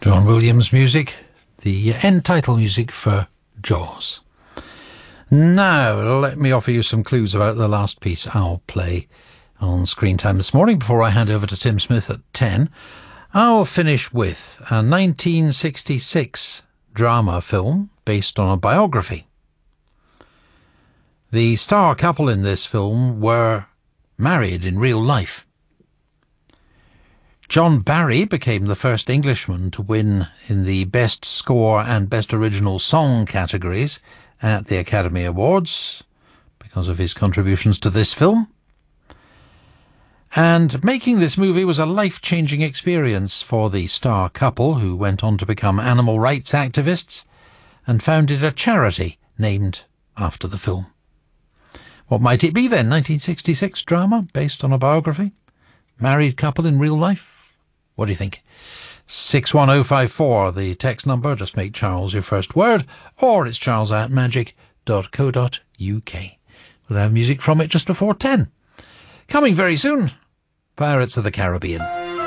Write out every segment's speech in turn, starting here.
John Williams music, the end title music for Jaws. Now, let me offer you some clues about the last piece I'll play on Screen Time this morning before I hand over to Tim Smith at 10. I'll finish with a 1966 drama film based on a biography. The star couple in this film were married in real life. John Barry became the first Englishman to win in the Best Score and Best Original Song categories at the Academy Awards because of his contributions to this film. And making this movie was a life-changing experience for the star couple, who went on to become animal rights activists and founded a charity named after the film. What might it be then? 1966 drama based on a biography? Married couple in real life? What do you think? 61054, the text number. Just make Charles your first word, or it's charles@magic.co.uk. We'll have music from it just before 10. Coming very soon, Pirates of the Caribbean.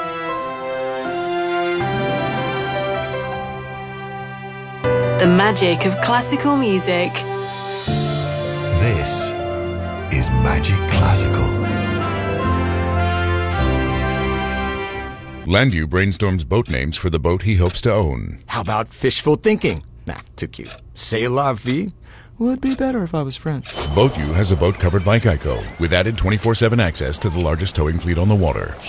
The magic of classical music. This is Magic Classical. Landu brainstorms boat names for the boat he hopes to own. How about fishful thinking? Nah, too cute. C'est la vie? Would be better if I was French. BoatU has a boat covered by Geico, with added 24/7 access to the largest towing fleet on the water.